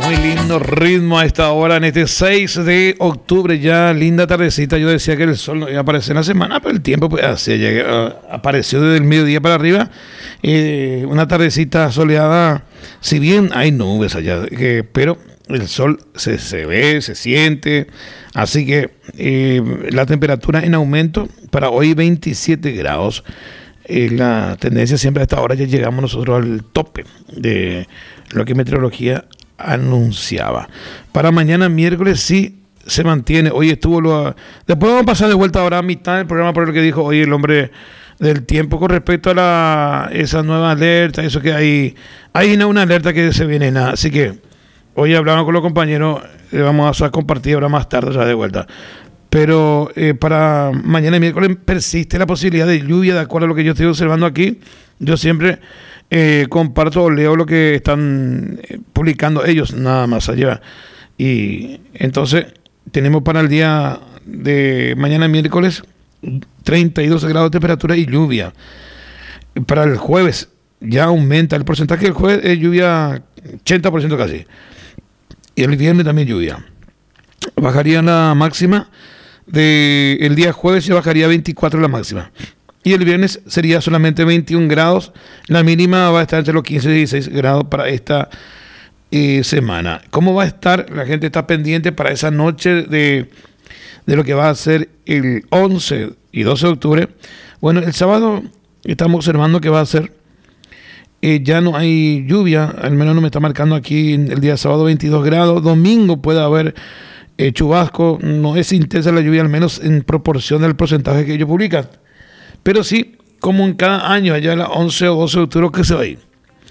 Muy lindo ritmo a esta hora, en este 6 de octubre, ya linda tardecita. Yo decía que el sol no iba a aparecer en la semana, pero el tiempo pues así apareció desde el mediodía para arriba. Una tardecita soleada, si bien hay nubes allá, pero el sol se ve, se siente. Así que la temperatura en aumento para hoy 27 grados. La tendencia siempre a esta hora ya llegamos nosotros al tope de lo que meteorología anunciaba. Para mañana miércoles sí se mantiene. Hoy estuvo después vamos a pasar de vuelta ahora a mitad del programa por lo que dijo hoy el hombre del tiempo con respecto a esa nueva alerta, eso que hay una alerta que se viene nada. Así que hoy hablamos con los compañeros, vamos a compartir ahora más tarde ya de vuelta. Pero para mañana miércoles persiste la posibilidad de lluvia, de acuerdo a lo que yo estoy observando aquí. Yo siempre comparto o leo lo que están publicando ellos, nada más allá. Y entonces tenemos para el día de mañana miércoles 32 grados de temperatura y lluvia. Para el jueves ya aumenta el porcentaje, el jueves es lluvia 80% casi. Y el viernes también lluvia. Bajaría la máxima el día jueves, se bajaría a 24 la máxima. Y el viernes sería solamente 21 grados. La mínima va a estar entre los 15 y 16 grados para esta semana. ¿Cómo va a estar? La gente está pendiente para esa noche de lo que va a ser el 11 y 12 de octubre. Bueno, el sábado estamos observando que va a ser, ya no hay lluvia, al menos no me está marcando aquí el día sábado 22 grados. Domingo puede haber chubasco, no es intensa la lluvia, al menos en proporción del porcentaje que ellos publican. Pero sí, como en cada año, allá el 11 o 12 de octubre que se va a ir.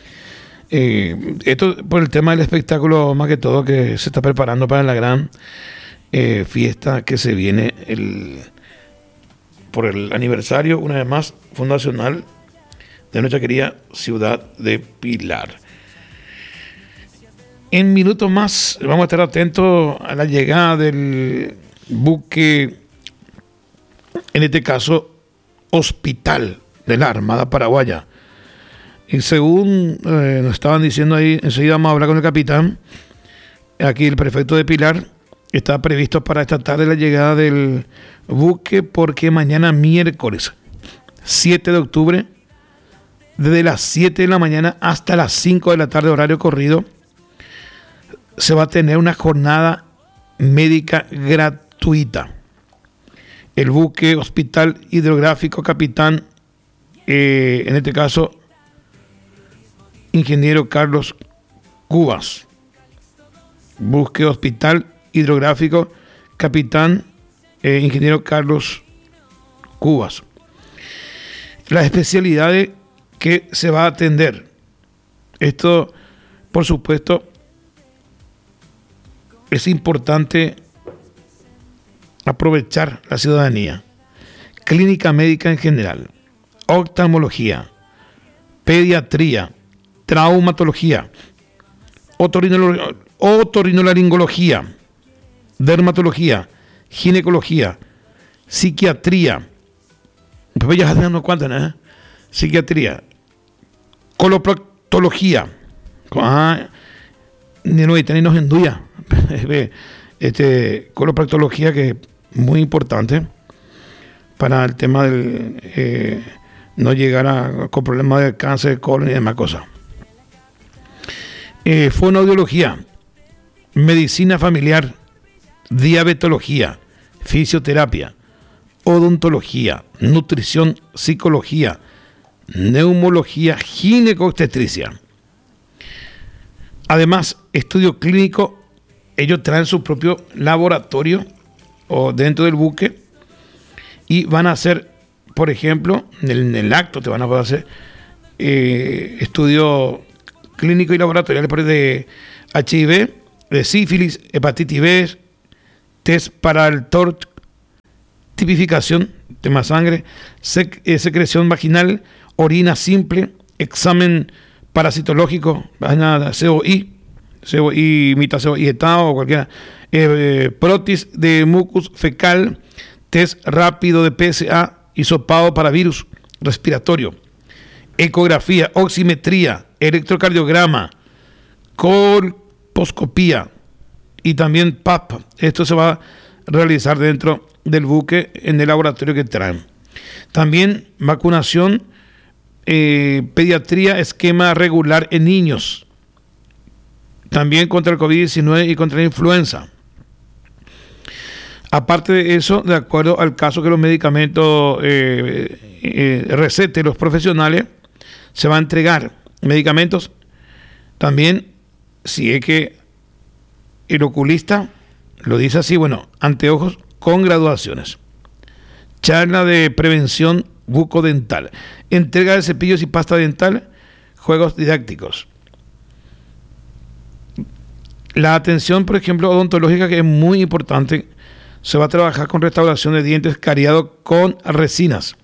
Esto por el tema del espectáculo, más que todo, que se está preparando para la gran fiesta que se viene por el aniversario, una vez más, fundacional de nuestra querida ciudad de Pilar. En minutos más vamos a estar atentos a la llegada del buque, en este caso, hospital de la Armada Paraguaya. Y según nos estaban diciendo ahí, enseguida vamos a hablar con el capitán, aquí el prefecto de Pilar, está previsto para esta tarde la llegada del buque, porque mañana miércoles 7 de octubre, desde las 7 de la mañana hasta las 5 de la tarde, horario corrido, se va a tener una jornada médica gratuita. El buque Hospital Hidrográfico Capitán, en este caso, ingeniero Carlos Cubas. Buque Hospital Hidrográfico Capitán, ingeniero Carlos Cubas. Las especialidades que se va a atender. Esto, por supuesto, es importante aprovechar la ciudadanía. Clínica médica en general, oftalmología, pediatría, traumatología, otorrinolaringología, dermatología, ginecología, psiquiatría, pues ya hacen unos cuantos, ¿no? Psiquiatría, coloproctología, no tenemos en duda, coloproctología, que es muy importante para el tema del no llegar con problemas de cáncer de colon y demás cosas. Fonoaudiología, medicina familiar, diabetología, fisioterapia, odontología, nutrición, psicología, neumología, ginecobstetricia. Además, estudio clínico, ellos traen su propio laboratorio o dentro del buque y van a hacer, por ejemplo, en el acto te van a poder hacer estudio clínico y laboratorial de HIV, de sífilis, hepatitis B, test para el TORCH, tipificación, tema sangre, secreción vaginal, orina simple, examen parasitológico, COI, mitad COI etado o cualquiera, prótesis de mucus fecal, test rápido de PSA, hisopado para virus respiratorio, ecografía, oximetría, electrocardiograma, colposcopía y también PAP. Esto se va a realizar dentro del buque en el laboratorio que traen. También vacunación, pediatría, esquema regular en niños. También contra el COVID-19 y contra la influenza. Aparte de eso, de acuerdo al caso que los medicamentos receten los profesionales, se va a entregar medicamentos. También, si es que el oculista lo dice así, bueno, anteojos con graduaciones. Charla de prevención bucodental. Entrega de cepillos y pasta dental. Juegos didácticos. La atención, por ejemplo, odontológica, que es muy importante. Se va a trabajar con restauración de dientes cariado con resinas.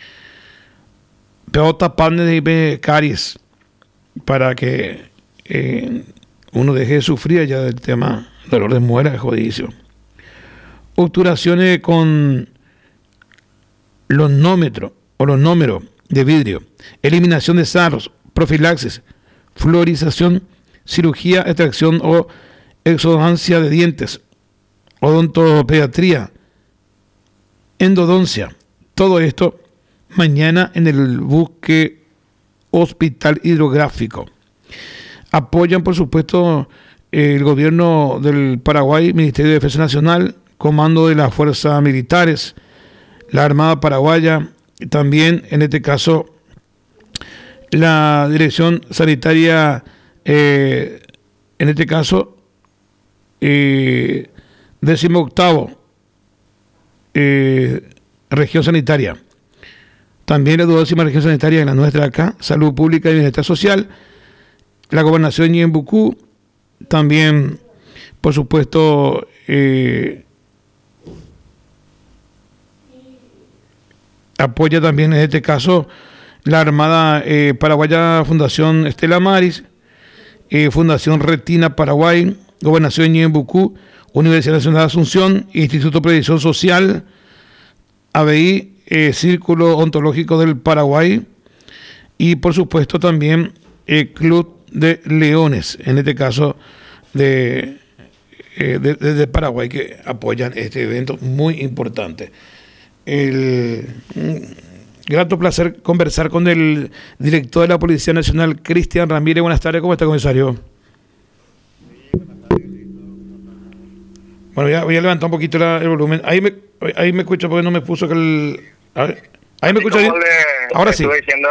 Peota, panes de caries. Para que uno deje de sufrir ya del tema dolor de muela, jodicio. Obturaciones con los nómetros de vidrio. Eliminación de sarros. Profilaxis. Fluorización. Cirugía, extracción o exodoncia de dientes. Odontopediatría. Endodoncia. Todo esto mañana en el buque Hospital Hidrográfico. Apoyan, por supuesto, el gobierno del Paraguay, Ministerio de Defensa Nacional, Comando de las Fuerzas Militares, la Armada Paraguaya, y también, en este caso, la Dirección Sanitaria, en este caso, 18º Región Sanitaria. También la 12ª Región Sanitaria en la nuestra acá, Salud Pública y Bienestar Social, la Gobernación de Ñembucú, también, por supuesto, apoya también en este caso la Armada Paraguaya, Fundación Estela Maris, Fundación Retina Paraguay, Gobernación de Ñembucú, Universidad Nacional de Asunción, Instituto de Previsión Social, ABI, Círculo Ontológico del Paraguay y por supuesto también el Club de Leones, en este caso de Paraguay, que apoyan este evento muy importante. Grato placer conversar con el director de la Policía Nacional, Cristian Ramírez. Buenas tardes, ¿cómo está, comisario? Bueno, ya voy a levantar un poquito el volumen. Ahí me escucho porque no me puso que el... A ver, ¿ahí me escucha bien? Ahora sí.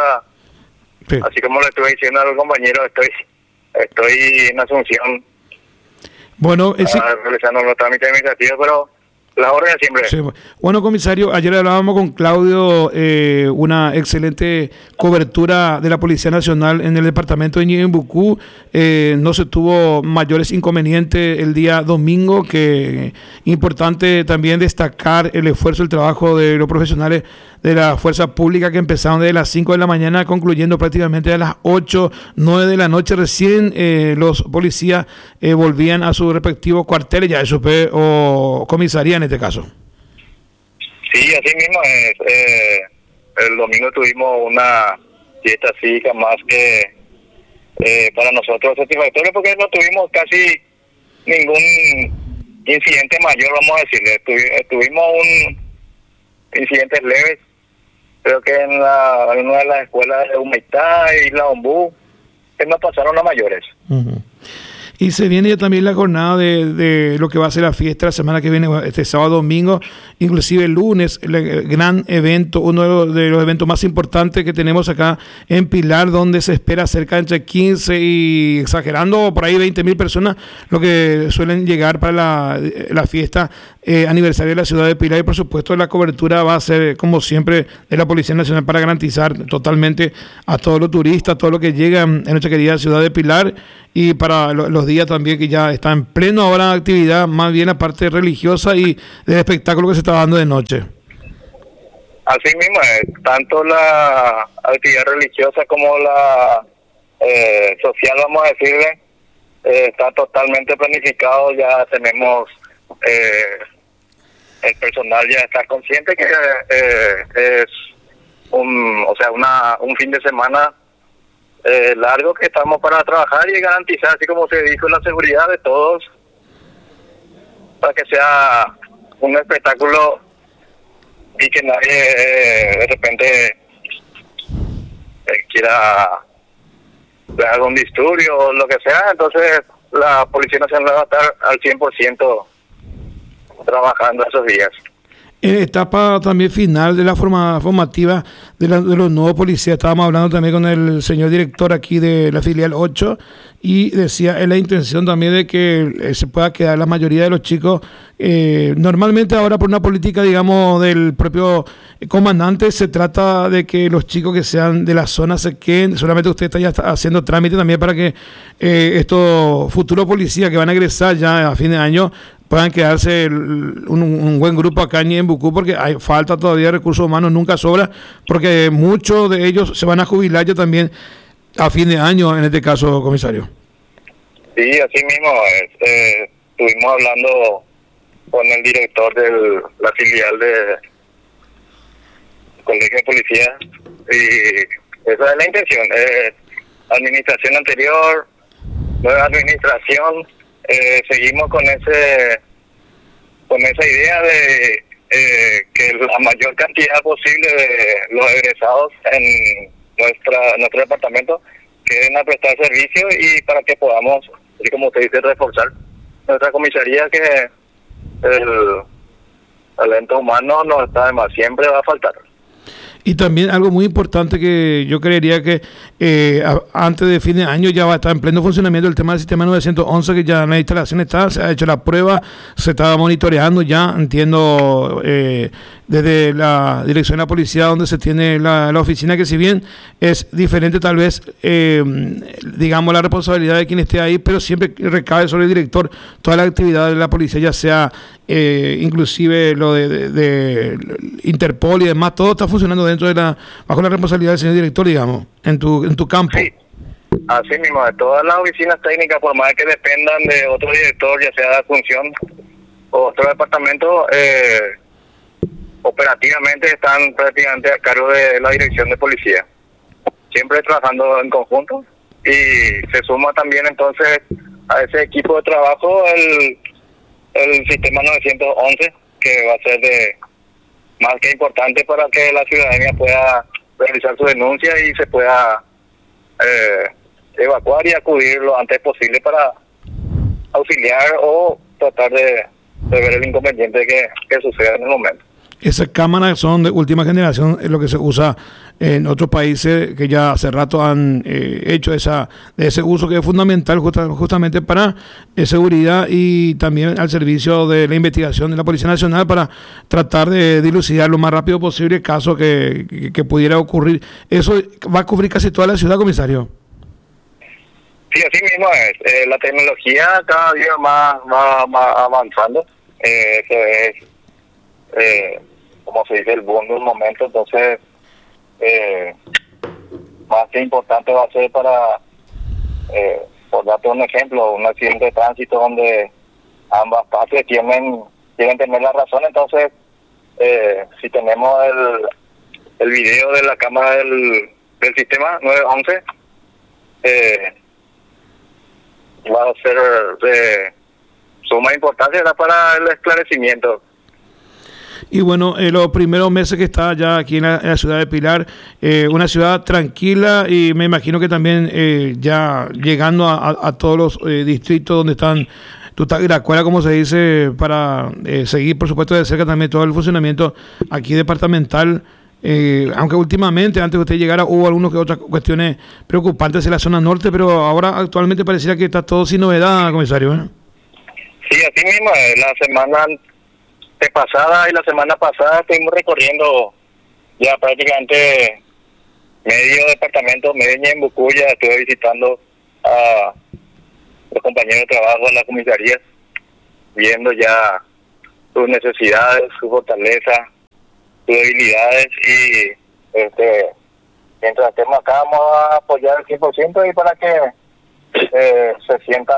Sí. Así como le estuve diciendo a los compañeros, estoy en Asunción. Bueno, sí, realizando los trámites administrativos, pero las órdenes siempre. Sí. Bueno, comisario, ayer hablábamos con Claudio, una excelente cobertura de la Policía Nacional en el departamento de Ñembucú. No se tuvo mayores inconvenientes el día domingo, que importante también destacar el esfuerzo, el trabajo de los profesionales de la fuerza pública que empezaron desde las 5 de la mañana, concluyendo prácticamente a las 8, 9 de la noche. Recién los policías volvían a sus respectivos cuarteles, ya eso fue, o comisaría en este caso. Sí, así mismo es. El domingo tuvimos una fiesta cívica más que para nosotros satisfactoria, porque no tuvimos casi ningún incidente mayor, vamos a decirle. Tuvimos incidentes leves. Creo que en una de las escuelas de Humaitá y la Ombú, que no pasaron a mayores. Uh-huh. Y se viene ya también la jornada de lo que va a ser la fiesta la semana que viene, este sábado, domingo, inclusive el lunes, el gran evento, uno de los eventos más importantes que tenemos acá en Pilar, donde se espera cerca entre 15 y, exagerando, por ahí 20,000 personas, lo que suelen llegar para la fiesta aniversario de la ciudad de Pilar. Y por supuesto la cobertura va a ser, como siempre, de la Policía Nacional para garantizar totalmente a todos los turistas, todo lo que llega en nuestra querida ciudad de Pilar, y para los días también que ya está en pleno ahora de actividad, más bien la parte religiosa y del espectáculo que se está dando de noche. Así mismo es, tanto la actividad religiosa como la social, vamos a decirle, está totalmente planificado. Ya tenemos el personal ya está consciente que es un fin de semana largo que estamos para trabajar y garantizar, así como se dijo, la seguridad de todos, para que sea un espectáculo y que nadie de repente quiera hacer algún disturbio o lo que sea. Entonces la Policía Nacional va a estar al 100% trabajando esos días. En etapa también final de la formativa de los nuevos policías, estábamos hablando también con el señor director aquí de la filial 8 y decía la intención también de que se pueda quedar la mayoría de los chicos. Normalmente ahora por una política, digamos, del propio comandante, se trata de que los chicos que sean de la zona se queden. Solamente usted está ya haciendo trámite también para que estos futuros policías que van a egresar ya a fin de año puedan quedarse un buen grupo acá en Ñembucú, porque hay falta todavía de recursos humanos, nunca sobra, porque muchos de ellos se van a jubilar ya también a fin de año, en este caso, comisario. Sí, así mismo estuvimos hablando con el director de la filial de Colegio de Policía y esa es la intención. Administración anterior, nueva administración, seguimos con esa idea de que la mayor cantidad posible de los egresados en nuestro departamento queden a prestar servicio y para que podamos, así como usted dice, reforzar nuestra comisaría, que el talento humano no está de más, siempre va a faltar. Y también algo muy importante que yo creería que antes de fin de año ya va a estar en pleno funcionamiento el tema del sistema 911, que ya en la instalación está, se ha hecho la prueba, se está monitoreando ya, entiendo, desde la dirección de la policía donde se tiene la oficina, que si bien es diferente tal vez, digamos, la responsabilidad de quien esté ahí, pero siempre recae sobre el director toda la actividad de la policía, ya sea inclusive lo de Interpol y demás, todo está funcionando bajo la responsabilidad del señor director, digamos, en tu campo. Sí, así mismo, de todas las oficinas técnicas, por más que dependan de otro director, ya sea de función o otro departamento, operativamente están prácticamente a cargo de la dirección de policía, siempre trabajando en conjunto, y se suma también entonces a ese equipo de trabajo el sistema 911, que va a ser de más que importante para que la ciudadanía pueda realizar su denuncia y se pueda evacuar y acudir lo antes posible para auxiliar o tratar de ver el inconveniente que suceda en el momento. Esas cámaras son de última generación, es lo que se usa en otros países que ya hace rato han hecho ese uso, que es fundamental justamente para seguridad y también al servicio de la investigación de la Policía Nacional, para tratar de dilucidar lo más rápido posible el caso que pudiera ocurrir. ¿Eso va a cubrir casi toda la ciudad, comisario? Sí, así mismo es. La tecnología cada día va avanzando. Eso es, como se dice, el boom de un momento. Entonces, más que importante va a ser para, por darte un ejemplo, un accidente de tránsito donde ambas partes quieren tener la razón. Entonces, si tenemos el video de la cámara del sistema 911, va a ser de suma importancia para el esclarecimiento. Y bueno, los primeros meses que está ya aquí en la ciudad de Pilar, una ciudad tranquila, y me imagino que también ya llegando a todos los distritos donde están la escuela, como se dice, para seguir, por supuesto, de cerca también todo el funcionamiento aquí departamental. Aunque últimamente, antes de usted llegara, hubo algunas que otras cuestiones preocupantes en la zona norte, pero ahora actualmente pareciera que está todo sin novedad, comisario, ¿eh? Sí, así mismo, la semana pasada y la semana pasada estuvimos recorriendo ya prácticamente medio departamento, medio Ñembucú. Ya estuve visitando a los compañeros de trabajo en la comisaría, viendo ya sus necesidades, su fortaleza, sus debilidades, y mientras estemos acá vamos a apoyar al 100% y para que se sientan,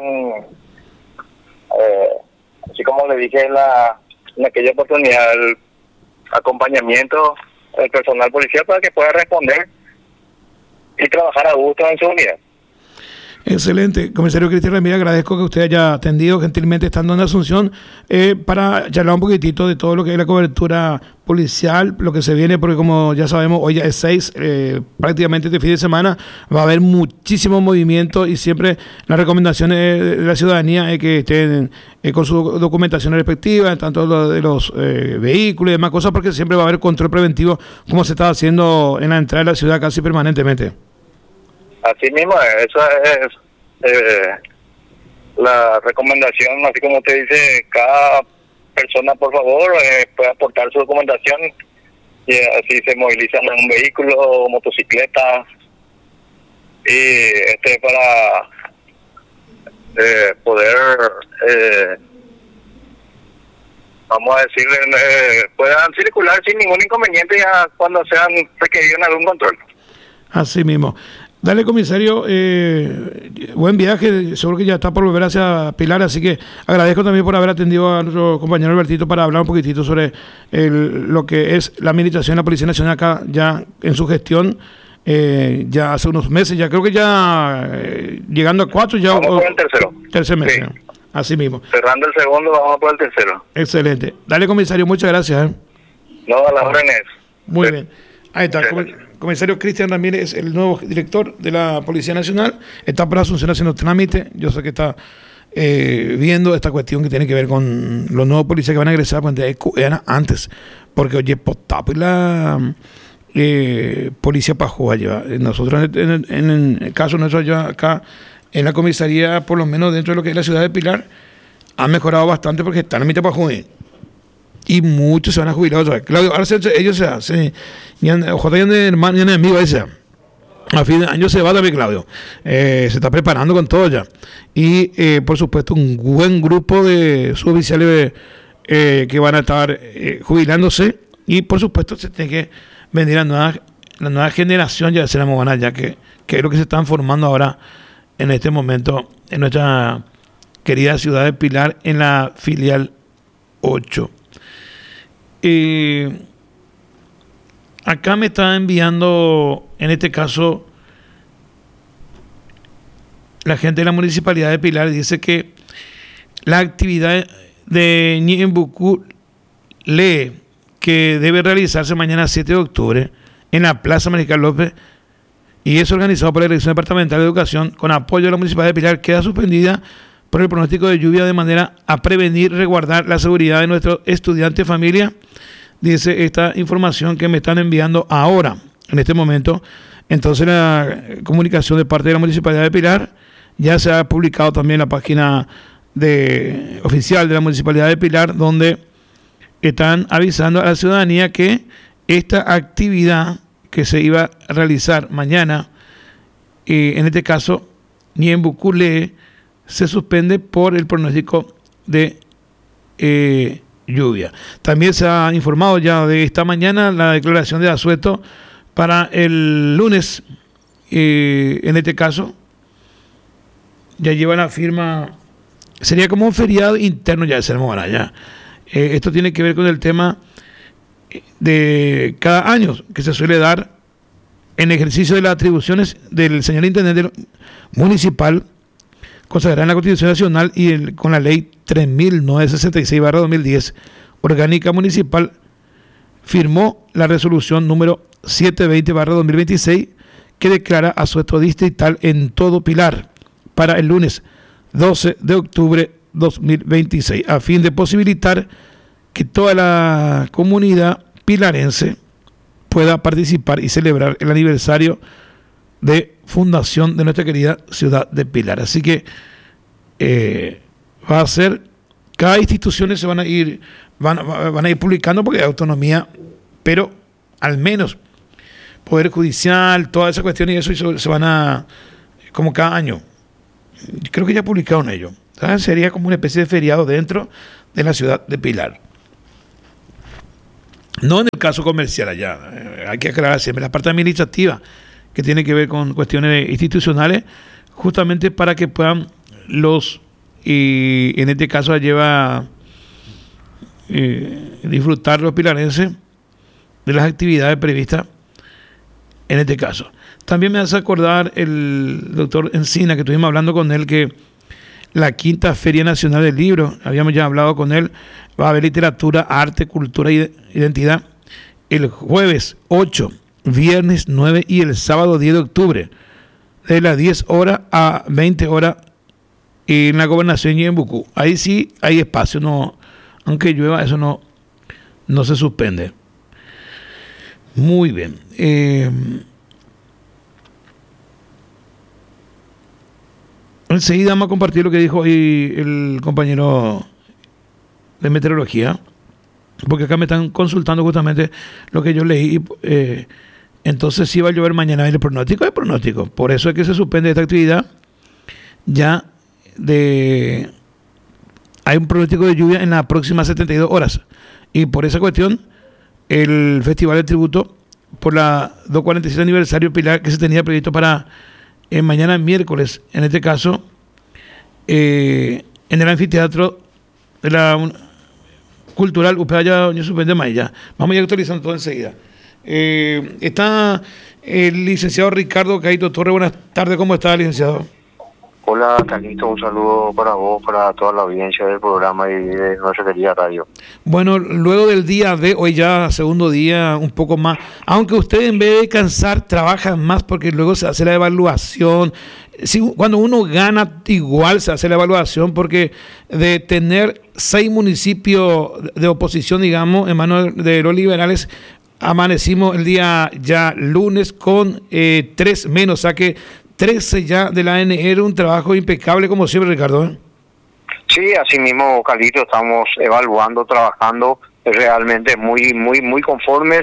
así como le dije en aquella oportunidad, el acompañamiento del personal policial para que pueda responder y trabajar a gusto en su unidad. Excelente. Comisario Cristian Ramírez, agradezco que usted haya atendido gentilmente estando en Asunción para charlar un poquitito de todo lo que es la cobertura policial, lo que se viene, porque como ya sabemos, hoy ya es 6, prácticamente este fin de semana va a haber muchísimo movimiento y siempre las recomendaciones de la ciudadanía es que estén con su documentación respectiva, tanto lo de los vehículos y demás cosas, porque siempre va a haber control preventivo como se está haciendo en la entrada de la ciudad casi permanentemente. Así mismo, eso es la recomendación, así como usted dice, cada persona, por favor, puede aportar su documentación y así se movilizan en un vehículo o motocicleta y para poder, vamos a decirle, puedan circular sin ningún inconveniente ya cuando sean requeridos en algún control. Así mismo. Dale, comisario, buen viaje, seguro que ya está por volver hacia Pilar, así que agradezco también por haber atendido a nuestro compañero Albertito para hablar un poquitito sobre lo que es la administración de la Policía Nacional acá ya en su gestión, ya hace unos meses, ya creo que ya llegando a 4 ya... Vamos por el tercero. Tercer mes, sí. Así mismo. Cerrando el segundo, vamos por el tercero. Excelente. Dale, comisario, muchas gracias. No, a las órdenes. Muy bien. Ahí está, comisario Cristian Ramírez, el nuevo director de la Policía Nacional, está por Asunción haciendo trámite. Yo sé que está viendo esta cuestión que tiene que ver con los nuevos policías que van a ingresar antes, porque oye, potap y la policía Pajúa lleva. Nosotros en el caso nuestro ya acá en la comisaría, por lo menos dentro de lo que es la ciudad de Pilar, ha mejorado bastante porque están en mitad Pajúa. Y muchos se van a jubilar otra vez. Claudio, ahora ellos se hacen, ojalá ya de hermano, ya de amigo ese. A fin de año se va también, Claudio. Se está preparando con todo ya. Y, por supuesto, un buen grupo de suboficiales que van a estar jubilándose. Y, por supuesto, se tiene que venir la nueva generación ya de ser Mogana, ya que es lo que se están formando ahora en este momento en nuestra querida ciudad de Pilar, en la filial 8. Acá me está enviando, en este caso, la gente de la Municipalidad de Pilar dice que la actividad de Ñembucú lee que debe realizarse mañana 7 de octubre en la Plaza Mariscal López y es organizado por la Dirección Departamental de Educación con apoyo de la Municipalidad de Pilar, queda suspendida por el pronóstico de lluvia de manera a prevenir y resguardar la seguridad de nuestros estudiantes y familia. Dice esta información que me están enviando ahora, en este momento. Entonces la comunicación de parte de la Municipalidad de Pilar ya se ha publicado también en la página oficial de la Municipalidad de Pilar, donde están avisando a la ciudadanía que esta actividad que se iba a realizar mañana, en este caso, Ñembucú se suspende por el pronóstico de lluvia. También se ha informado ya de esta mañana la declaración de asueto para el lunes, en este caso, ya lleva la firma, sería como un feriado interno ya de Sermona, ya. Esto tiene que ver con el tema de cada año que se suele dar en ejercicio de las atribuciones del señor intendente municipal consagrada en la Constitución Nacional y con la ley 3.966/2010, orgánica municipal, firmó la resolución número 720/2026 que declara asueto distrital en todo Pilar para el lunes 12 de octubre 2026, a fin de posibilitar que toda la comunidad pilarense pueda participar y celebrar el aniversario de fundación de nuestra querida ciudad de Pilar. Así que va a ser, cada institución se van a ir publicando porque hay autonomía, pero al menos Poder Judicial, toda esa cuestión y eso se van a, como cada año, creo que ya publicaron ello, ¿sabes? Sería como una especie de feriado dentro de la ciudad de Pilar. No en el caso comercial allá, hay que aclarar siempre la parte administrativa que tiene que ver con cuestiones institucionales, justamente para que puedan en este caso lleva disfrutar los pilarenses de las actividades previstas en este caso. también me hace acordar el doctor Encina, que estuvimos hablando con él, que la quinta Feria Nacional del Libro, habíamos ya hablado con él, va a haber literatura, arte, cultura e identidad, el jueves 8, viernes 9 y el sábado 10 de octubre, de las 10 horas a 20 horas en la Gobernación y en Bucú. Ahí sí hay espacio, no, aunque llueva, eso no se suspende. Muy bien. Enseguida vamos a compartir lo que dijo hoy el compañero de meteorología, porque acá me están consultando justamente lo que yo leí. Entonces sí va a llover mañana. El pronóstico es pronóstico, por eso es que se suspende esta actividad. Ya hay un pronóstico de lluvia en las próximas 72 horas, y por esa cuestión el Festival de Tributo por la 247 aniversario Pilar, que se tenía previsto para mañana miércoles, en este caso en el anfiteatro de la cultural Upaya ya suspende más. Ya vamos a ir actualizando todo enseguida. Está el licenciado Ricardo Caito Torres. Buenas tardes, ¿cómo está, licenciado? Hola, Carlito, un saludo para vos, para toda la audiencia del programa y de nuestra querida radio. Bueno, luego del día de hoy, ya segundo día, un poco más, aunque usted en vez de descansar trabaja más, porque luego se hace la evaluación. Sí, cuando uno gana, igual se hace la evaluación, porque de tener 6 municipios de oposición, digamos, en manos de los liberales, amanecimos el día ya lunes con 3 menos, o sea que 13 ya de la AN. Era un trabajo impecable, como siempre, Ricardo. Sí, así mismo, Carlito, estamos evaluando, trabajando realmente muy conformes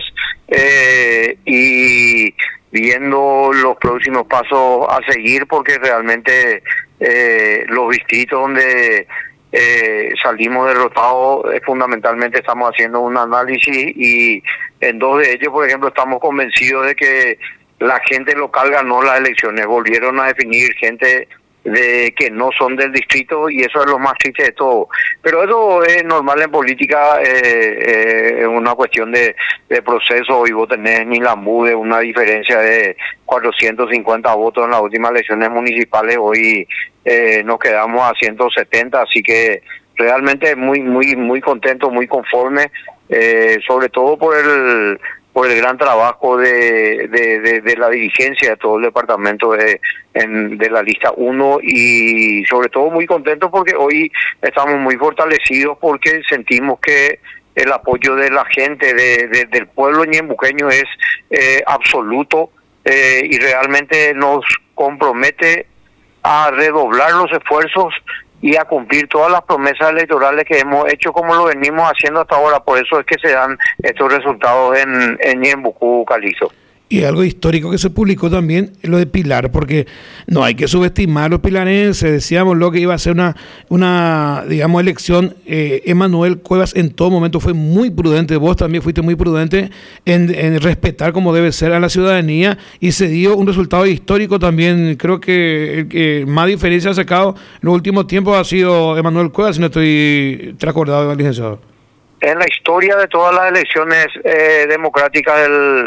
y viendo los próximos pasos a seguir, porque realmente los distritos donde salimos derrotados, fundamentalmente estamos haciendo un análisis, y en 2 de ellos, por ejemplo, estamos convencidos de que la gente local ganó las elecciones, volvieron a definir gente que no son del distrito, y eso es lo más triste de todo. Pero eso es normal en política, es una cuestión de proceso, y vos tenés en Ilambude una diferencia de 450 votos en las últimas elecciones municipales, hoy nos quedamos a 170, así que realmente muy contento, muy conforme, sobre todo por el gran trabajo de la dirigencia de todo el departamento de la lista 1, y sobre todo muy contento porque hoy estamos muy fortalecidos, porque sentimos que el apoyo de la gente, del pueblo ñembuqueño es absoluto, y realmente nos compromete a redoblar los esfuerzos y a cumplir todas las promesas electorales que hemos hecho, como lo venimos haciendo hasta ahora. Por eso es que se dan estos resultados en Ñembucú, Calizo. Y algo histórico que se publicó también, lo de Pilar, porque no hay que subestimar a los pilarenses. Decíamos lo que iba a ser una digamos, elección. Emanuel Cuevas en todo momento fue muy prudente, vos también fuiste muy prudente en respetar como debe ser a la ciudadanía, y se dio un resultado histórico también. Creo que el que más diferencia ha sacado en los últimos tiempos ha sido Emanuel Cuevas, si no estoy trascordado, licenciado. En la historia de todas las elecciones democráticas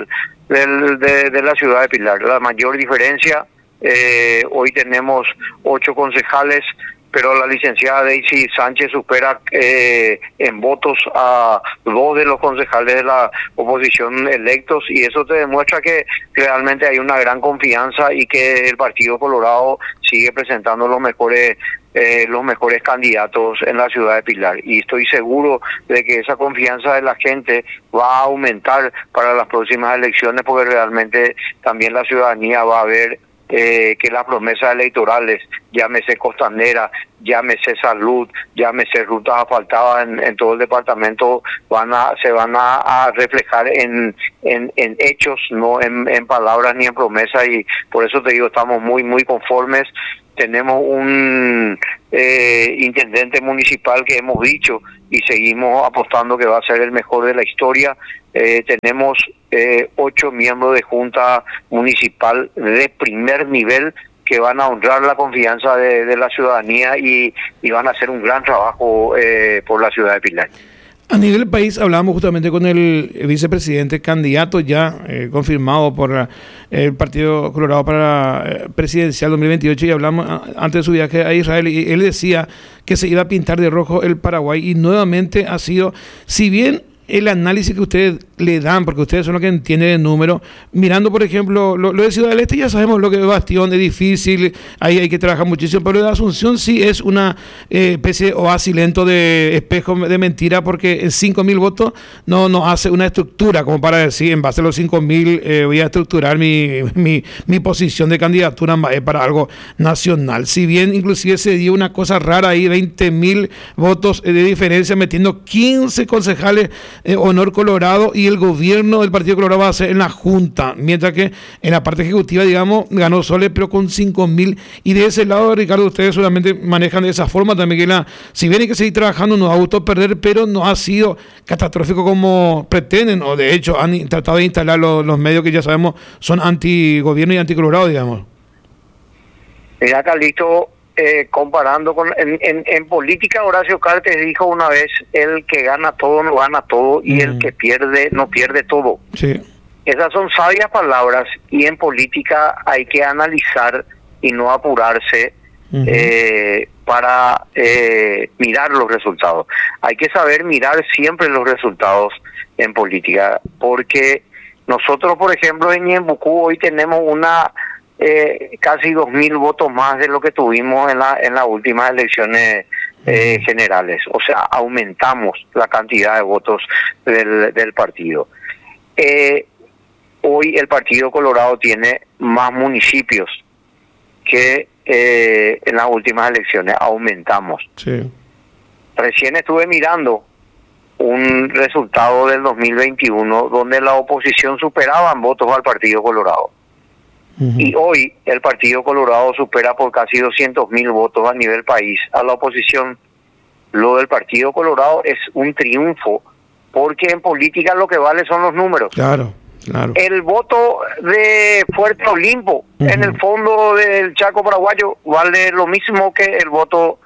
de la ciudad de Pilar, la mayor diferencia, hoy tenemos 8 concejales, pero la licenciada Daisy Sánchez supera en votos a 2 de los concejales de la oposición electos, y eso te demuestra que realmente hay una gran confianza y que el Partido Colorado sigue presentando los mejores candidatos en la ciudad de Pilar, y estoy seguro de que esa confianza de la gente va a aumentar para las próximas elecciones, porque realmente también la ciudadanía va a ver que las promesas electorales, llámese costanera, llámese salud, llámese rutas asfaltadas en todo el departamento, se van a reflejar en hechos, no en palabras ni en promesas, y por eso te digo, estamos muy conformes. Tenemos un intendente municipal que hemos dicho y seguimos apostando que va a ser el mejor de la historia. Tenemos 8 miembros de junta municipal de primer nivel que van a honrar la confianza de la ciudadanía y van a hacer un gran trabajo por la ciudad de Pilar. A nivel país hablamos justamente con el vicepresidente, candidato ya confirmado por el Partido Colorado para presidencial 2028, y hablamos antes de su viaje a Israel, y él decía que se iba a pintar de rojo el Paraguay, y nuevamente ha sido, si bien el análisis que ustedes le dan, porque ustedes son los que entienden el número, mirando por ejemplo lo de Ciudad del Este, ya sabemos lo que es Bastión, es difícil, ahí hay que trabajar muchísimo, pero lo de Asunción sí es una especie de oasis lento, de espejo de mentira, porque en 5.000 votos no hace una estructura como para decir, en base a los 5.000 voy a estructurar mi posición de candidatura para algo nacional. Si bien inclusive se dio una cosa rara ahí, 20.000 votos de diferencia, metiendo 15 concejales Honor Colorado, y el gobierno del Partido Colorado va a ser en la Junta, mientras que en la parte ejecutiva, digamos, ganó Sole, pero con 5.000. Y de ese lado, Ricardo, ustedes solamente manejan de esa forma también, que si bien hay que seguir trabajando, no ha gustado perder, pero no ha sido catastrófico como pretenden, o de hecho han tratado de instalar los medios que ya sabemos son anti-gobierno y anti-colorado, digamos. Mira, Carlito, comparando con en política, Horacio Cartes dijo una vez: el que gana todo no gana todo, y el que pierde no pierde todo. Sí. Esas son sabias palabras, y en política hay que analizar y no apurarse para mirar los resultados. Hay que saber mirar siempre los resultados en política, porque nosotros, por ejemplo, en Ñembucú hoy tenemos casi 2.000 votos más de lo que tuvimos en las últimas elecciones generales. O sea, aumentamos la cantidad de votos del partido. Hoy el Partido Colorado tiene más municipios que en las últimas elecciones. Aumentamos. Sí. Recién estuve mirando un resultado del 2021 donde la oposición superaba en votos al Partido Colorado. Y hoy el Partido Colorado supera por casi 200.000 votos a nivel país a la oposición. Lo del Partido Colorado es un triunfo, porque en política lo que vale son los números. Claro. El voto de Fuerte Olimpo en el fondo del Chaco paraguayo vale lo mismo que el voto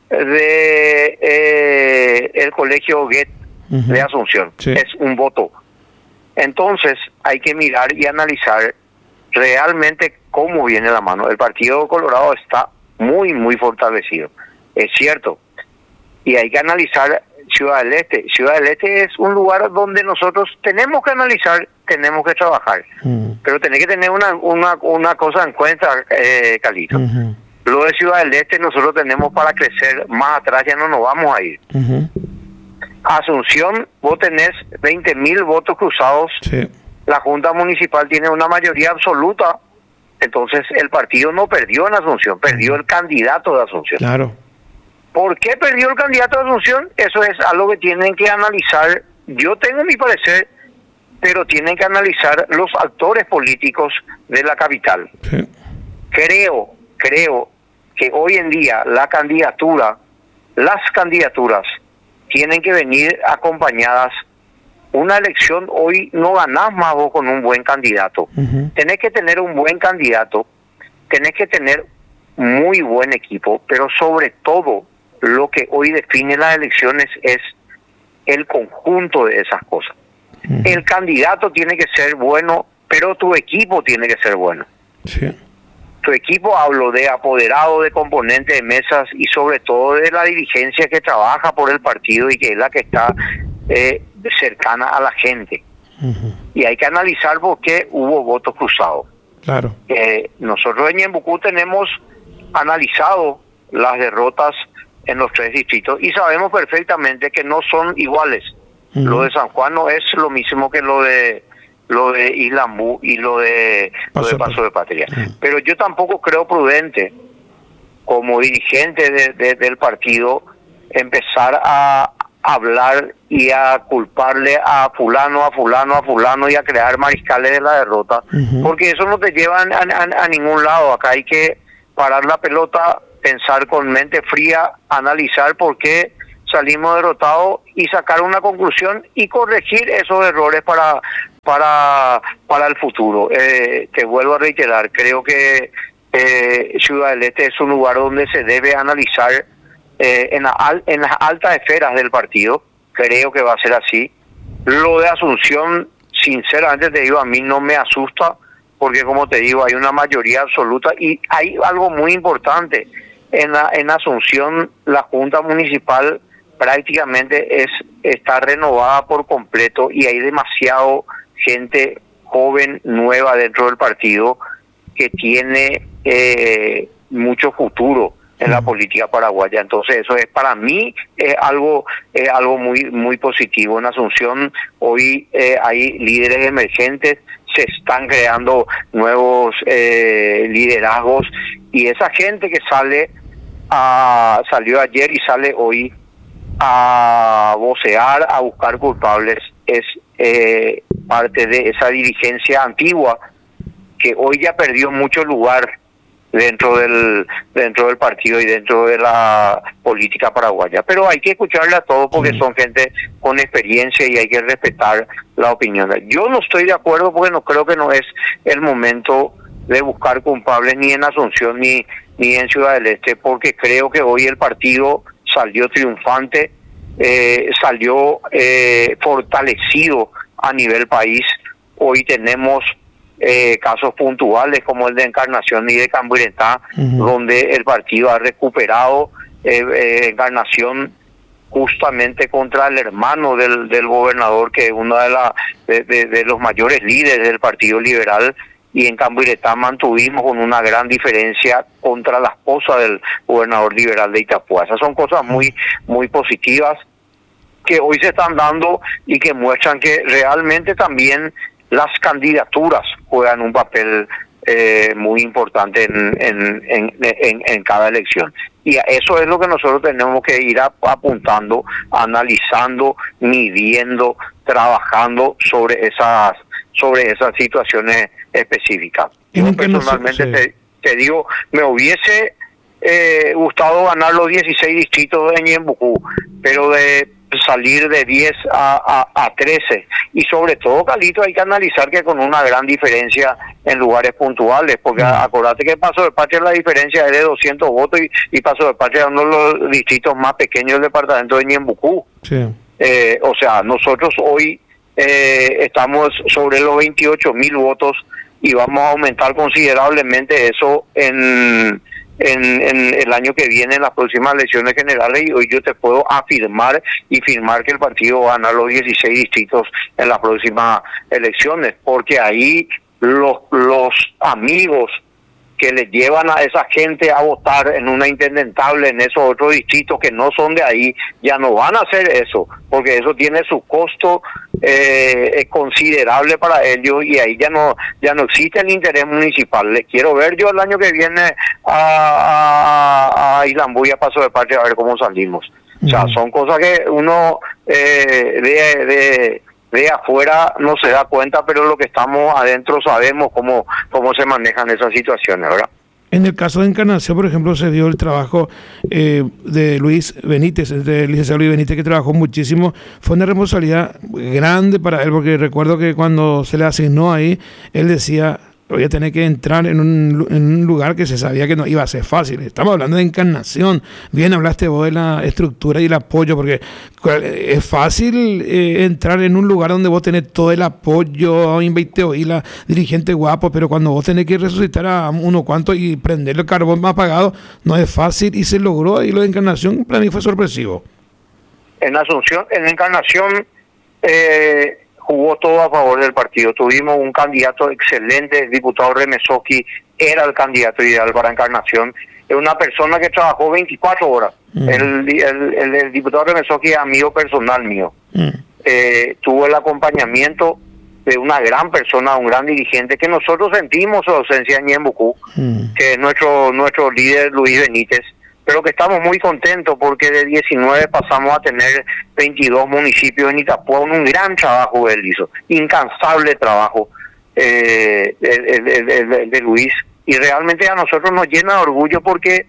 de el colegio Goethe de Asunción. Sí. Es un voto. Entonces hay que mirar y analizar realmente cómo viene la mano. El Partido Colorado está muy, muy fortalecido, es cierto. Y hay que analizar Ciudad del Este. Ciudad del Este es un lugar donde nosotros tenemos que analizar, tenemos que trabajar. Pero tenés que tener una cosa en cuenta, Calito. Lo de Ciudad del Este nosotros tenemos para crecer, más atrás ya no nos vamos a ir. Asunción, vos tenés 20.000 votos cruzados. Sí. La Junta Municipal tiene una mayoría absoluta, entonces el partido no perdió en Asunción, perdió el candidato de Asunción. Claro. ¿Por qué perdió el candidato de Asunción? Eso es algo que tienen que analizar. Yo tengo mi parecer, pero tienen que analizar los actores políticos de la capital. Sí. Creo que hoy en día las candidaturas tienen que venir acompañadas. Una elección hoy no ganás más vos con un buen candidato. Tenés que tener un buen candidato, tenés que tener muy buen equipo, pero sobre todo lo que hoy define las elecciones es el conjunto de esas cosas. El candidato tiene que ser bueno, pero tu equipo tiene que ser bueno. Sí. Tu equipo, hablo de apoderado, de componente de mesas, y sobre todo de la dirigencia que trabaja por el partido y que es la que está cercana a la gente. Y hay que analizar por qué hubo votos cruzados. Claro. Nosotros en Ñembucú tenemos analizado las derrotas en los 3 distritos y sabemos perfectamente que no son iguales. Lo de San Juan no es lo mismo que lo de Islambú y lo de Paso de Patria. Pero yo tampoco creo prudente, como dirigente del partido, empezar a hablar y a culparle a fulano y a crear mariscales de la derrota, porque eso no te lleva a ningún lado. Acá hay que parar la pelota, pensar con mente fría, analizar por qué salimos derrotados y sacar una conclusión y corregir esos errores para el futuro. Te vuelvo a reiterar, creo que Ciudad del Este es un lugar donde se debe analizar en las altas esferas del partido creo que va a ser así. Lo de Asunción, sinceramente te digo, a mí no me asusta, porque como te digo, hay una mayoría absoluta y hay algo muy importante. En Asunción, la Junta Municipal prácticamente está renovada por completo y hay demasiado gente joven, nueva dentro del partido que tiene mucho futuro en la política paraguaya. Entonces eso es, para mí, algo muy muy positivo. En Asunción hoy hay líderes emergentes, se están creando nuevos liderazgos, y esa gente que salió ayer y sale hoy a vocear, a buscar culpables, es parte de esa dirigencia antigua que hoy ya perdió mucho lugar dentro del partido y dentro de la política paraguaya. Pero hay que escucharle a todos porque son gente con experiencia y hay que respetar la opinión. Yo no estoy de acuerdo porque no creo que no es el momento de buscar culpables ni en Asunción ni en Ciudad del Este, porque creo que hoy el partido salió triunfante, salió fortalecido a nivel país. Hoy tenemos casos puntuales como el de Encarnación y de Camburetá, donde el partido ha recuperado. Encarnación justamente contra el hermano del gobernador, que es uno de los mayores líderes del Partido Liberal, y en Camburetá mantuvimos con una gran diferencia contra la esposa del gobernador liberal de Itapúa. Esas son cosas muy muy positivas que hoy se están dando y que muestran que realmente también las candidaturas juegan un papel muy importante en cada elección. Y eso es lo que nosotros tenemos que ir apuntando, analizando, midiendo, trabajando sobre esas situaciones específicas. Yo personalmente te digo, me hubiese gustado ganar los 16 distritos de Ñembucú, pero de salir de 10 a 13, y sobre todo, Carlito, hay que analizar que con una gran diferencia en lugares puntuales, porque acordate que Paso del Patria la diferencia es de 200 votos y Paso del Patria es uno de los distritos más pequeños del departamento de Ñembucú. Sí. O sea, nosotros hoy estamos sobre los 28.000 votos y vamos a aumentar considerablemente eso en el año que viene, en las próximas elecciones generales, y hoy yo te puedo afirmar y firmar que el partido va a ganar los 16 distritos en las próximas elecciones, porque ahí los amigos que les llevan a esa gente a votar en una intendentable en esos otros distritos que no son de ahí, ya no van a hacer eso, porque eso tiene su costo considerable para ellos, y ahí ya no existe el interés municipal. Les quiero ver yo el año que viene a Islambú y a Paso de Patria, a ver cómo salimos. O sea, son cosas que uno de afuera no se da cuenta, pero lo que estamos adentro sabemos cómo se manejan esas situaciones, ¿verdad? En el caso de Encarnación, por ejemplo, se dio el trabajo de Luis Benítez, del licenciado Luis Benítez, que trabajó muchísimo. Fue una responsabilidad grande para él, porque recuerdo que cuando se le asignó ahí, él decía: voy a tener que entrar en un lugar que se sabía que no iba a ser fácil. Estamos hablando de Encarnación. Bien hablaste vos de la estructura y el apoyo, porque es fácil entrar en un lugar donde vos tenés todo el apoyo, y la dirigente guapo, pero cuando vos tenés que resucitar a uno cuanto y prender el carbón más apagado, no es fácil, y se logró. Y lo de Encarnación para mí fue sorpresivo. En Encarnación jugó todo a favor del partido. Tuvimos un candidato excelente, el diputado Remesoski era el candidato ideal para Encarnación. Es una persona que trabajó 24 horas. El diputado Remesoski es amigo personal mío. Tuvo el acompañamiento de una gran persona, un gran dirigente, que nosotros sentimos su ausencia en Ñembucú, que es nuestro líder Luis Benítez, pero que estamos muy contentos porque de 19 pasamos a tener 22 municipios en Itapúa. Un gran trabajo él hizo, incansable trabajo de Luis, y realmente a nosotros nos llena de orgullo porque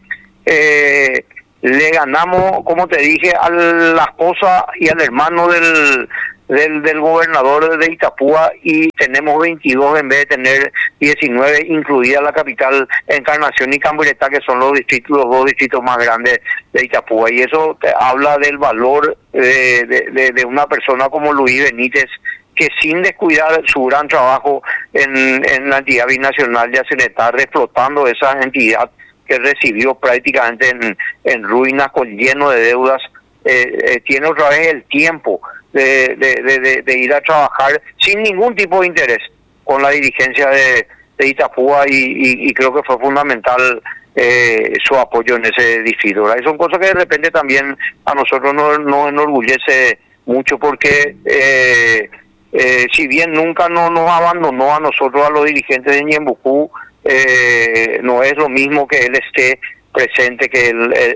le ganamos, como te dije, a la esposa y al hermano del gobernador de Itapúa y tenemos 22 en vez de tener 19, incluida la capital Encarnación y Camburetá, que son los dos distritos más grandes de Itapúa. Y eso te habla del valor de una persona como Luis Benítez, que sin descuidar su gran trabajo en la entidad binacional de Aceletar, explotando esa entidad que recibió prácticamente en ruinas, con lleno de deudas, tiene otra vez el tiempo de ir a trabajar sin ningún tipo de interés con la dirigencia de Itapúa y creo que fue fundamental su apoyo en ese distrito, ¿verdad? Y son cosas que de repente también a nosotros nos enorgullece mucho porque si bien nunca nos abandonó a nosotros, a los dirigentes de Ñembucú, no es lo mismo que él esté presente que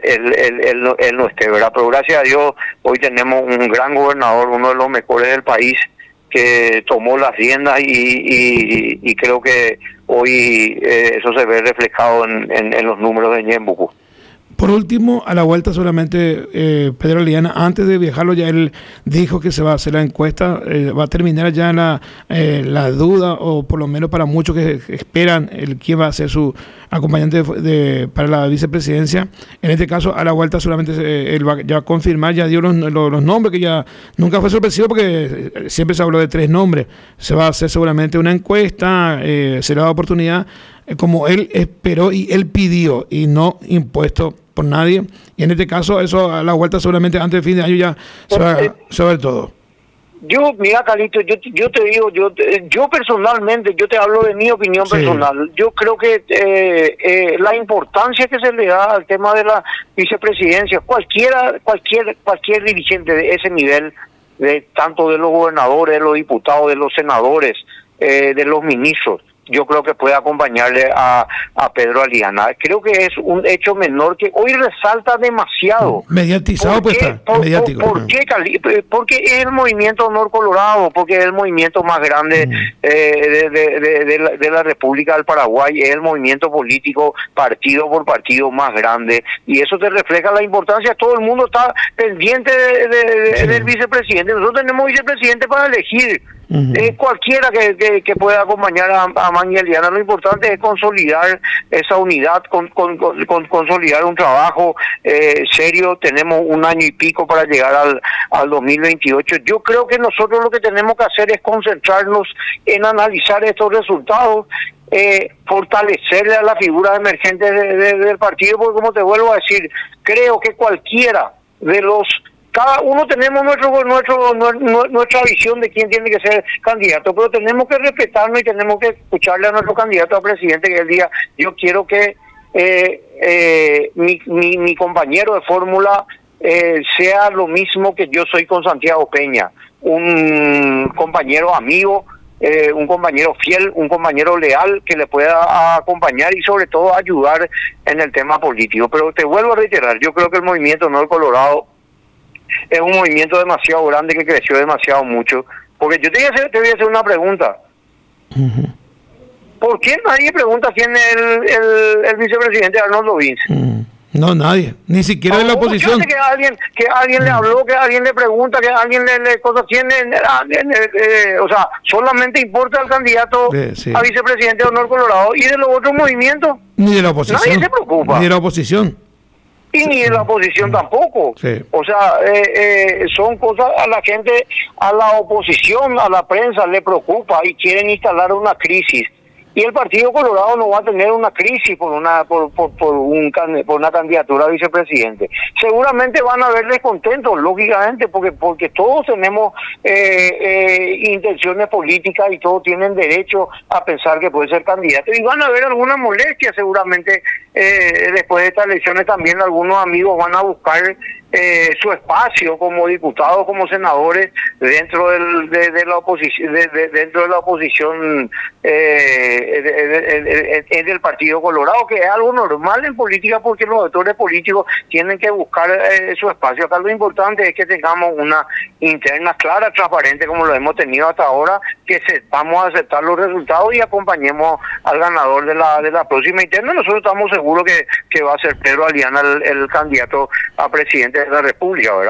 él no esté, ¿verdad? Pero gracias a Dios hoy tenemos un gran gobernador, uno de los mejores del país, que tomó las riendas y creo que hoy eso se ve reflejado en los números de Ñembucú. Por último, a la vuelta solamente Pedro Liana, antes de viajarlo ya él dijo que se va a hacer la encuesta, va a terminar ya la duda, o por lo menos para muchos que esperan quién va a ser su acompañante para la vicepresidencia. En este caso, a la vuelta solamente él va ya a confirmar, ya dio los nombres, que ya nunca fue sorpresivo porque siempre se habló de 3 nombres. Se va a hacer seguramente una encuesta, se le da oportunidad, como él esperó y él pidió, y no impuesto por nadie. Y en este caso, eso a la vuelta seguramente antes del fin de año ya se va a ver todo. Mira, Carlito, yo te digo, yo personalmente, yo te hablo de mi opinión personal. Yo creo que la importancia que se le da al tema de la vicepresidencia, cualquier dirigente de ese nivel, tanto de los gobernadores, de los diputados, de los senadores, de los ministros, yo creo que puede acompañarle a Pedro Aliana. Creo que es un hecho menor que hoy resalta demasiado. Mediatizado, pues está. Mediático. ¿Por qué, Porque es el movimiento Honor Colorado, porque es el movimiento más grande de la República del Paraguay, es el movimiento político partido por partido más grande, y eso te refleja la importancia. Todo el mundo está pendiente del vicepresidente. Nosotros tenemos vicepresidente para elegir. Cualquiera que pueda acompañar a Magni Aliana. Lo importante es consolidar esa unidad, consolidar un trabajo serio. Tenemos 1 año y pico para llegar al 2028. Yo creo que nosotros lo que tenemos que hacer es concentrarnos en analizar estos resultados, fortalecerle a la figura emergente del partido, porque como te vuelvo a decir, creo que cualquiera de los... Cada uno tenemos nuestra visión de quién tiene que ser candidato, pero tenemos que respetarnos y tenemos que escucharle a nuestro candidato a presidente, que él diga: yo quiero que mi compañero de fórmula sea lo mismo que yo soy con Santiago Peña, un compañero amigo, un compañero fiel, un compañero leal que le pueda acompañar y sobre todo ayudar en el tema político. Pero te vuelvo a reiterar, yo creo que el movimiento Honor Colorado es un movimiento demasiado grande que creció demasiado mucho. Porque yo te voy a hacer una pregunta. ¿Por qué nadie pregunta quién es el vicepresidente Arnoldo Vince? No, nadie, ni siquiera de la oposición. Que alguien le habló, que alguien le pregunta, que alguien le cosas tiene, o sea, solamente importa el candidato a vicepresidente de Honor Colorado, y de los otros movimientos ni de la oposición, nadie se preocupa, ni de la oposición. Y ni de la oposición tampoco. O sea, son cosas a la gente, a la oposición, a la prensa le preocupa y quieren instalar una crisis. Y el Partido Colorado no va a tener una crisis por una candidatura a vicepresidente. Seguramente van a haber descontentos, lógicamente, porque todos tenemos intenciones políticas y todos tienen derecho a pensar que puede ser candidato. Y van a haber alguna molestia, seguramente, después de estas elecciones también algunos amigos van a buscar su espacio como diputados, como senadores dentro de la oposición, dentro de la oposición del Partido Colorado, que es algo normal en política, porque los actores políticos tienen que buscar su espacio. Acá lo importante es que tengamos una interna clara, transparente, como lo hemos tenido hasta ahora, que sepamos aceptar los resultados y acompañemos al ganador de la próxima interna. Nosotros estamos seguros que va a ser Pedro Aliana el candidato a presidente de la República, ¿verdad?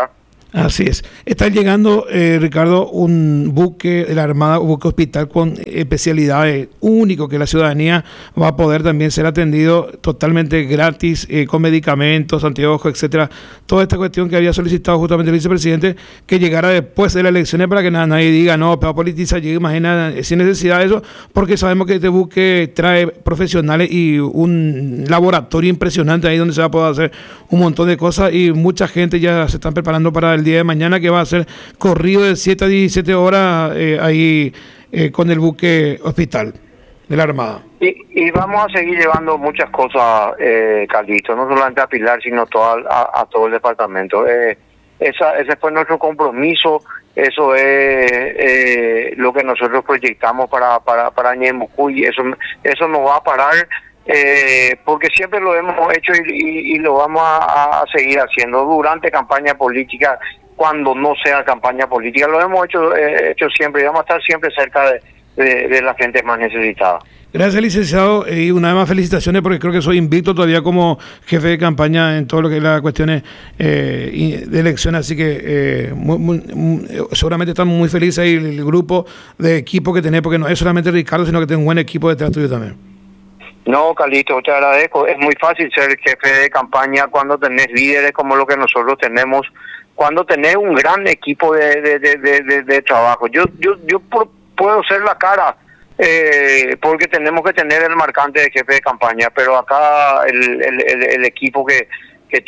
Así es. Está llegando, Ricardo, un buque de la Armada, un buque hospital con especialidades único que la ciudadanía va a poder también ser atendido totalmente gratis, con medicamentos, anteojos, etcétera. Toda esta cuestión que había solicitado justamente el vicepresidente, que llegara después de las elecciones para que nadie diga, no, pero politiza, llegue, imagina, sin necesidad de eso, porque sabemos que este buque trae profesionales y un laboratorio impresionante ahí donde se va a poder hacer un montón de cosas, y mucha gente ya se están preparando para el día de mañana, que va a ser corrido de 7 a 17 horas ahí con el buque hospital de la Armada. Y vamos a seguir llevando muchas cosas, Carlito, no solamente a Pilar, sino a todo el departamento. Ese fue nuestro compromiso, eso es lo que nosotros proyectamos para Ñeembucú, y eso no va a parar. Porque siempre lo hemos hecho y lo vamos a seguir haciendo durante campaña política, cuando no sea campaña política, lo hemos hecho siempre, y vamos a estar siempre cerca de la gente más necesitada. Gracias, licenciado, y una vez más felicitaciones, porque creo que soy invicto todavía como jefe de campaña en todo lo que es las cuestiones de elecciones, así que seguramente estamos muy felices ahí, el grupo de equipo que tenés, porque no es solamente Ricardo, sino que tenés un buen equipo detrás tuyo también. No, Carlito, te agradezco. Es muy fácil ser jefe de campaña cuando tenés líderes como lo que nosotros tenemos, cuando tenés un gran equipo de trabajo. Yo puedo ser la cara, porque tenemos que tener el marcante de jefe de campaña, pero acá el equipo que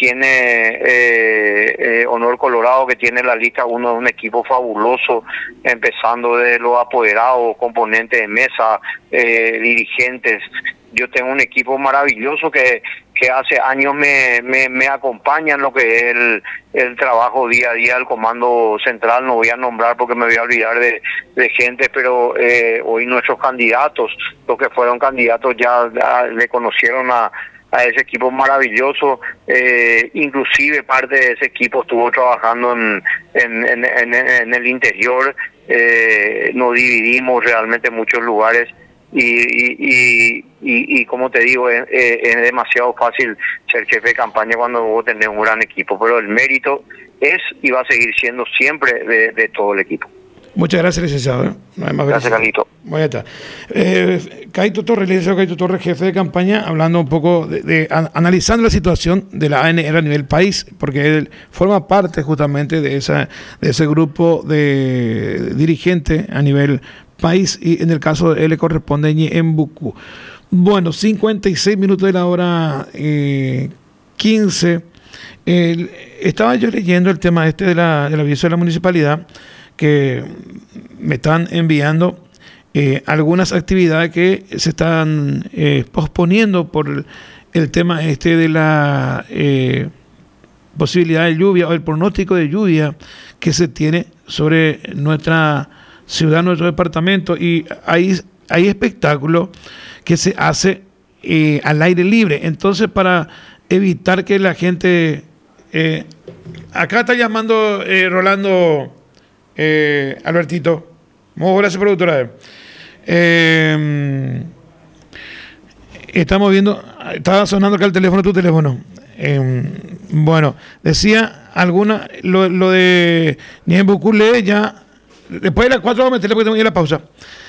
tiene Honor Colorado, que tiene la lista 1, es un equipo fabuloso, empezando de los apoderados, componentes de mesa, dirigentes. Yo tengo un equipo maravilloso que hace años me acompaña en lo que es el trabajo día a día del Comando Central. No voy a nombrar porque me voy a olvidar de gente, pero hoy nuestros candidatos, los que fueron candidatos, ya le conocieron a ese equipo maravilloso. Inclusive parte de ese equipo estuvo trabajando en el interior. Nos dividimos realmente en muchos lugares. Y como te digo, es demasiado fácil ser jefe de campaña cuando vos tenés un gran equipo, pero el mérito es y va a seguir siendo siempre de todo el equipo. Muchas gracias, licenciado. Gracias, Carlito. Bueno, está. Caito Torres, licenciado Caito Torres, jefe de campaña, hablando un poco analizando la situación de la ANR a nivel país, porque él forma parte justamente de ese grupo de dirigentes a nivel país, y en el caso de él le corresponde Ñeembucú. Bueno, 56 minutos de la hora 15. Estaba yo leyendo el tema del aviso de la municipalidad, que me están enviando algunas actividades que se están posponiendo por el tema de la posibilidad de lluvia, o el pronóstico de lluvia que se tiene sobre nuestra ciudad, nuestro departamento, y hay espectáculos que se hace al aire libre. Entonces, para evitar que la gente acá está llamando Rolando Albertito, muy gracias, productora. Estamos viendo, estaba sonando acá el teléfono, tu teléfono. Bueno, decía alguna lo de Ñeembucú ya. Después de las 4 vamos a meterle porque tengo que ir a la pausa.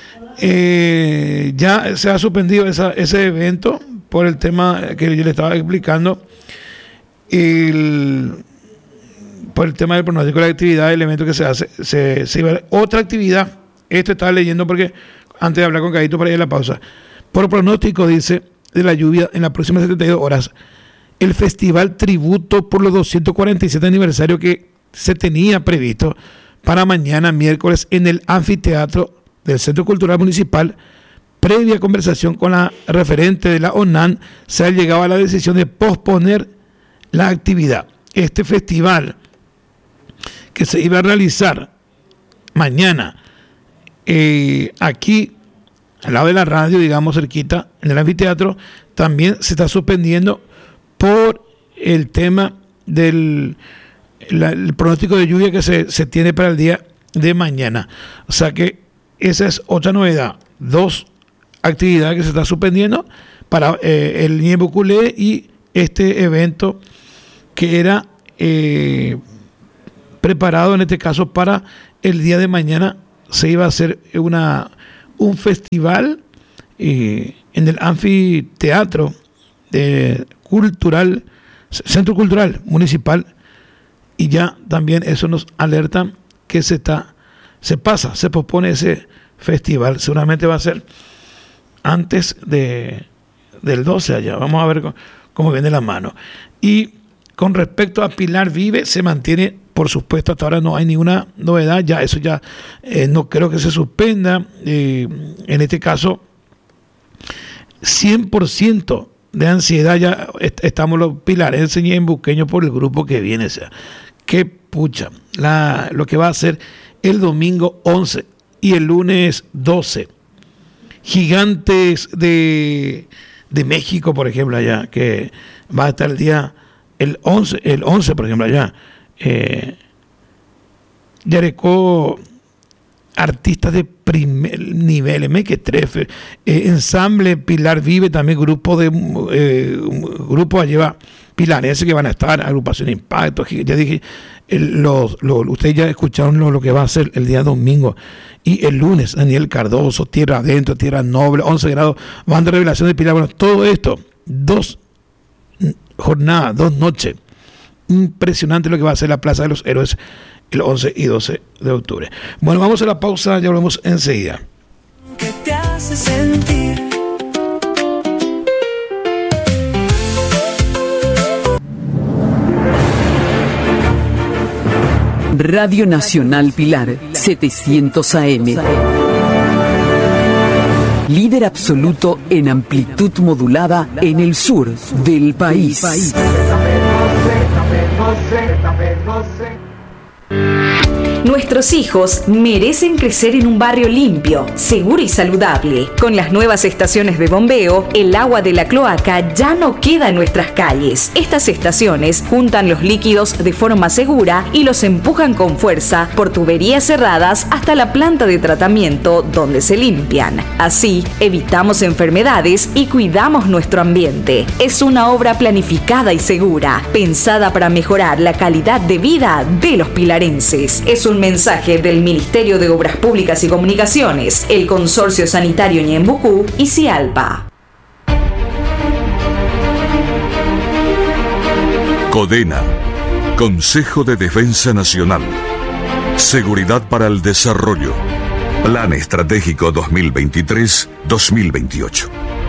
Ya se ha suspendido ese evento por el tema que yo le estaba explicando, por el tema del pronóstico de la actividad, el evento que se hace. Se iba a otra actividad. Esto estaba leyendo porque antes de hablar con Caito para ir a la pausa. Por pronóstico, dice, de la lluvia en las próximas 72 horas, el festival tributo por los 247 aniversario que se tenía previsto para mañana miércoles en el anfiteatro del Centro Cultural Municipal, previa conversación con la referente de la ONAN, se ha llegado a la decisión de posponer la actividad. Este festival que se iba a realizar mañana aquí al lado de la radio, digamos cerquita, en el anfiteatro, también se está suspendiendo por el tema del el pronóstico de lluvia que se tiene para el día de mañana. O sea que esa es otra novedad. 2 actividades que se están suspendiendo para el Ñeembucú y este evento que era preparado en este caso para el día de mañana. Se iba a hacer un festival en el anfiteatro cultural, Centro Cultural Municipal, y ya también eso nos alerta que se pospone ese festival. Seguramente va a ser antes del 12 allá. Vamos a ver cómo viene la mano. Y con respecto a Pilar Vive, se mantiene, por supuesto, hasta ahora no hay ninguna novedad, eso no creo que se suspenda. En este caso, 100% de ansiedad ya estamos los pilarenses y ñembuqueños por el grupo que viene. O sea, qué pucha, lo que va a ser el domingo 11 y el lunes 12. Gigantes de México, por ejemplo, allá, que va a estar el 11, por ejemplo, allá. Yarecó, artistas de primer nivel, Mequetrefe, ensamble Pilar Vive, también grupo lleva pilarenses que van a estar, agrupación Impacto. Ya dije, ustedes ya escucharon lo que va a ser el día domingo. Y el lunes, Daniel Cardoso, Tierra Adentro, Tierra Noble, 11 grados, banda de revelación de Pilar. Bueno, todo esto, 2 jornadas, 2 noches. Impresionante lo que va a ser la Plaza de los Héroes el 11 y 12 de octubre. Bueno, vamos a la pausa, ya volvemos enseguida. ¿Qué te hace sentir? Radio Nacional Pilar, 700 AM. Líder absoluto en amplitud modulada en el sur del país. Nuestros hijos merecen crecer en un barrio limpio, seguro y saludable. Con las nuevas estaciones de bombeo, el agua de la cloaca ya no queda en nuestras calles. Estas estaciones juntan los líquidos de forma segura y los empujan con fuerza por tuberías cerradas hasta la planta de tratamiento donde se limpian. Así, evitamos enfermedades y cuidamos nuestro ambiente. Es una obra planificada y segura, pensada para mejorar la calidad de vida de los pilarenses. Es un mensaje del Ministerio de Obras Públicas y Comunicaciones, el Consorcio Sanitario Ñembucú y Cialpa. CODENA, Consejo de Defensa Nacional. Seguridad para el Desarrollo. Plan Estratégico 2023-2028.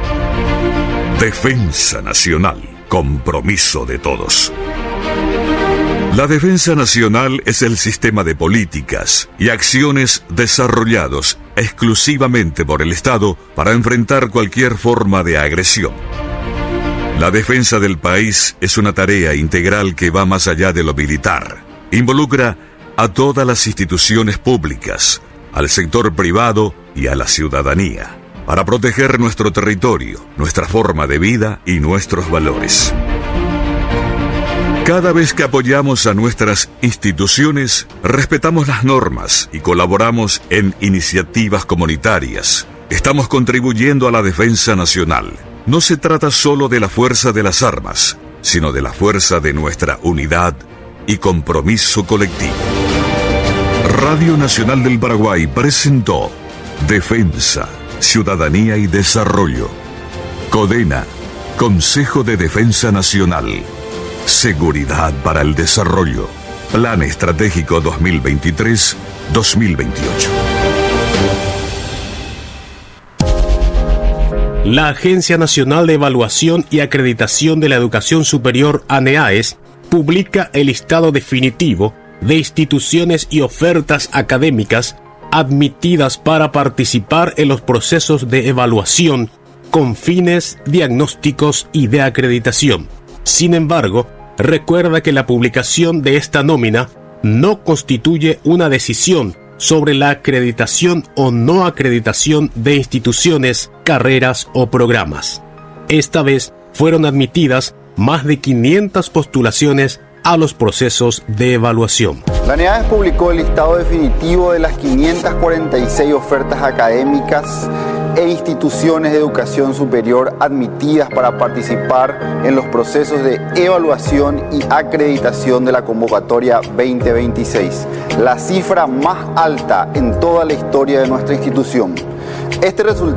Defensa Nacional. Compromiso de todos. La defensa nacional es el sistema de políticas y acciones desarrollados exclusivamente por el Estado para enfrentar cualquier forma de agresión. La defensa del país es una tarea integral que va más allá de lo militar. Involucra a todas las instituciones públicas, al sector privado y a la ciudadanía, para proteger nuestro territorio, nuestra forma de vida y nuestros valores. Cada vez que apoyamos a nuestras instituciones, respetamos las normas y colaboramos en iniciativas comunitarias. Estamos contribuyendo a la defensa nacional. No se trata solo de la fuerza de las armas, sino de la fuerza de nuestra unidad y compromiso colectivo. Radio Nacional del Paraguay presentó Defensa, Ciudadanía y Desarrollo. CODENA, Consejo de Defensa Nacional. Seguridad para el Desarrollo. Plan Estratégico 2023-2028. La Agencia Nacional de Evaluación y Acreditación de la Educación Superior, ANEAES, publica el listado definitivo de instituciones y ofertas académicas admitidas para participar en los procesos de evaluación con fines diagnósticos y de acreditación. Sin embargo, recuerda que la publicación de esta nómina no constituye una decisión sobre la acreditación o no acreditación de instituciones, carreras o programas. Esta vez fueron admitidas más de 500 postulaciones a los procesos de evaluación. La ANEAES publicó el listado definitivo de las 546 ofertas académicas e instituciones de educación superior admitidas para participar en los procesos de evaluación y acreditación de la convocatoria 2026, la cifra más alta en toda la historia de nuestra institución. Este resultado